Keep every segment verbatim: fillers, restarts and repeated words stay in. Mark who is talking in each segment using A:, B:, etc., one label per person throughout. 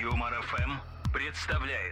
A: Юмор эф эм представляет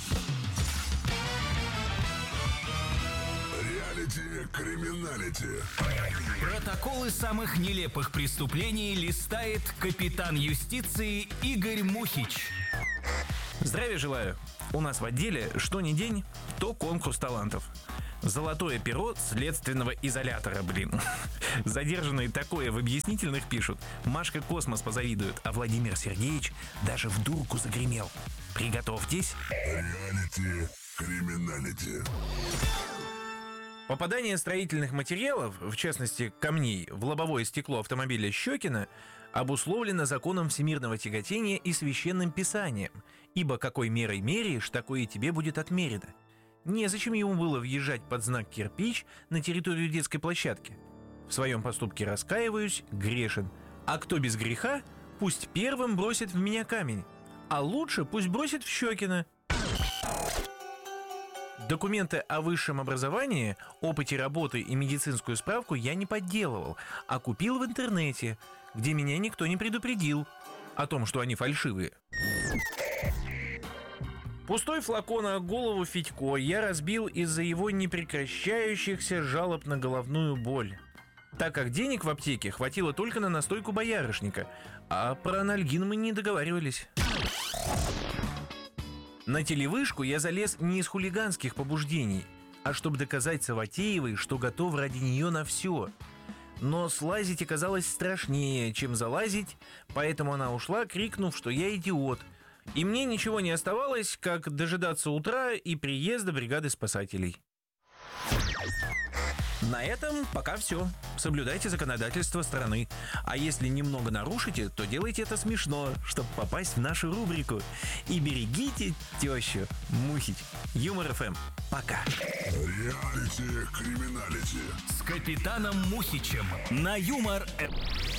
B: Реалити-криминалити.
C: Протоколы самых нелепых преступлений листает капитан юстиции Игорь Мухич.
D: Здравия желаю. У нас в отделе что ни день, то конкурс талантов. Золотое перо следственного изолятора, блин. Задержанные такое в объяснительных пишут. Машка Космос позавидует, а Владимир Сергеевич даже в дурку загремел. Приготовьтесь.
B: Реалити-криминалити.
D: Попадание строительных материалов, в частности камней, в лобовое стекло автомобиля Щекина обусловлено законом всемирного тяготения и священным писанием, ибо какой мерой меряешь, такое и тебе будет отмерено. Незачем ему было въезжать под знак «кирпич» на территорию детской площадки. В своем поступке раскаиваюсь, грешен. А кто без греха, пусть первым бросит в меня камень, а лучше пусть бросит в Щекина. Документы о высшем образовании, опыте работы и медицинскую справку я не подделывал, а купил в интернете, где меня никто не предупредил о том, что они фальшивые. Пустой флакон о голову Федько я разбил из-за его непрекращающихся жалоб на головную боль, так как денег в аптеке хватило только на настойку боярышника, а про анальгин мы не договаривались. На телевышку я залез не из хулиганских побуждений, а чтобы доказать Саватеевой, что готов ради нее на все. Но слазить оказалось страшнее, чем залазить, поэтому она ушла, крикнув, что я идиот. И мне ничего не оставалось, как дожидаться утра и приезда бригады спасателей. На этом пока все. Соблюдайте законодательство страны. А если немного нарушите, то делайте это смешно, чтобы попасть в нашу рубрику. И берегите тещу Мухич. Юмор эф эм. Пока.
B: Реалити-криминалити.
C: С капитаном Мухичем на Юмор эф эм.